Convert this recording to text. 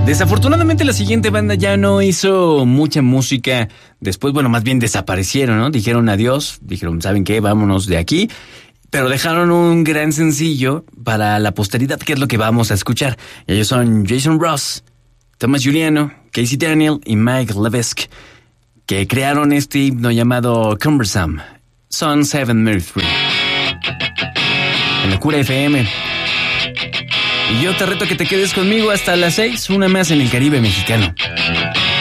Desafortunadamente la siguiente banda ya no hizo mucha música después, bueno, más bien desaparecieron, ¿no? Dijeron adiós, dijeron, ¿saben qué? Vámonos de aquí. Pero dejaron un gran sencillo para la posteridad, que es lo que vamos a escuchar. Ellos son Jason Ross, Thomas Giuliano, Casey Daniel y Mike Levesque, que crearon este himno llamado Cumbersome. Son 7 Mercury. En la Cura FM. Y yo te reto que te quedes conmigo hasta las 6, una más en el Caribe mexicano.